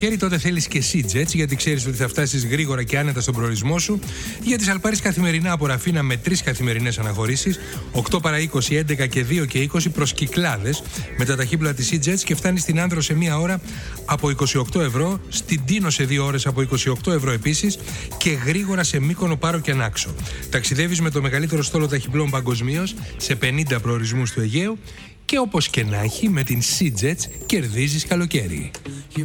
Τότε θέλεις και SeaJets, γιατί ξέρεις ότι θα φτάσεις γρήγορα και άνετα στον προορισμό σου. Για τις Αλπάρεις καθημερινά από Ραφίνα με 3 καθημερινές αναχωρήσεις, 8 παρά 20, 11 και 2 και 20 προς Κυκλάδες με τα ταχύπλοα της SeaJets και φτάνεις στην Άνδρο σε 1 ώρα από 28 ευρώ, στην Τίνο σε 2 ώρες από 28 ευρώ επίσης και γρήγορα σε Μύκονο, Πάρο και Ανάξο. Ταξιδεύεις με το μεγαλύτερο στόλο ταχυπλών παγκοσμίως σε 50 προορισμούς του Αιγαίου και όπως και να έχει με την SeaJets κερδίζεις καλοκαίρι.